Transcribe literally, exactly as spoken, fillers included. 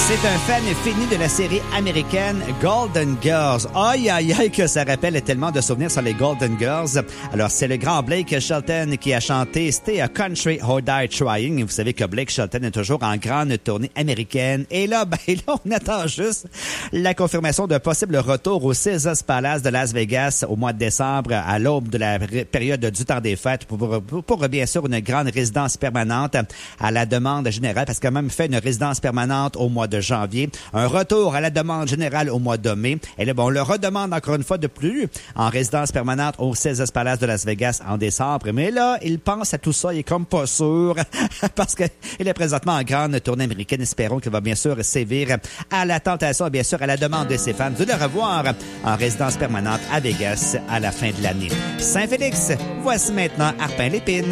C'est un fan fini de la série américaine Golden Girls. Aïe, aïe, aïe, que ça rappelle tellement de souvenirs sur les Golden Girls. Alors, c'est le grand Blake Shelton qui a chanté Stay a Country or Die Trying. Vous savez que Blake Shelton est toujours en grande tournée américaine. Et là, ben là, on attend juste la confirmation d'un possible retour au Caesars Palace de Las Vegas au mois de décembre, à l'aube de la période du temps des fêtes, pour, pour, pour bien sûr une grande résidence permanente à la demande générale, parce qu'il a même fait une résidence permanente au mois de janvier, un retour à la demande générale au mois de mai. Et là, bon, on le redemande encore une fois de plus en résidence permanente au Caesars Palace de Las Vegas en décembre. Mais là, il pense à tout ça, il est comme pas sûr, parce qu'il est présentement en grande tournée américaine. Espérons qu'il va bien sûr sévir à la tentation et bien sûr à la demande de ses fans de le revoir en résidence permanente à Vegas à la fin de l'année. Saint-Félix, voici maintenant Arpin Lépine.